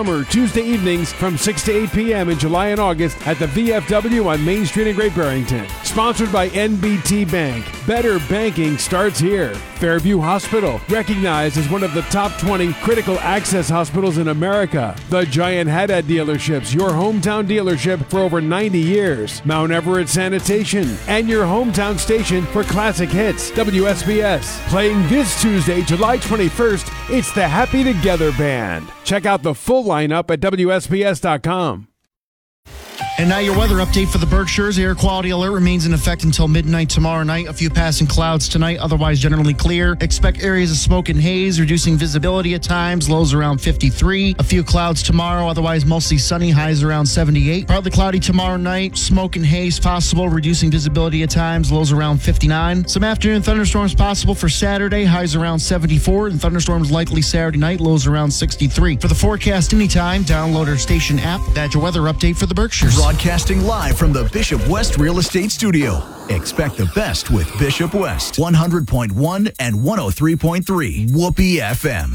summer, Tuesday evenings from 6 to 8 p.m. in July and August at the VFW on Main Street in Great Barrington. Sponsored by NBT Bank. Better banking starts here. Fairview Hospital, recognized as one of the top 20 critical access hospitals in America. The Giant Haddad Dealerships, your hometown dealership for over 90 years. Mount Everett Sanitation, and your hometown station for classic hits, WSBS. Playing this Tuesday, July 21st, it's the Happy Together Band. Check out the full lineup at WSBS.com. And now your weather update for the Berkshires. Air quality alert remains in effect until midnight tomorrow night. A few passing clouds tonight, otherwise generally clear. Expect areas of smoke and haze, reducing visibility at times. Lows around 53. A few clouds tomorrow, otherwise mostly sunny. Highs around 78. Partly cloudy tomorrow night. Smoke and haze possible, reducing visibility at times. Lows around 59. Some afternoon thunderstorms possible for Saturday. Highs around 74. And thunderstorms likely Saturday night. Lows around 63. For the forecast anytime, download our station app. That's your weather update for the Berkshires. Broadcasting live from the Bishop West Real Estate Studio. Expect the best with Bishop West. 100.1 and 103.3 Whoopee FM.